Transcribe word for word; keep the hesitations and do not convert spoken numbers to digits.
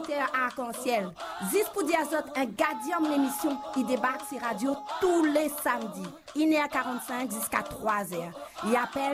auditeurs arc-en-ciel. Zis pour dire autres un gardien l'émission qui débarque sur radio tous les samedis. une heure quarante-cinq jusqu'à trois heures. Il appelle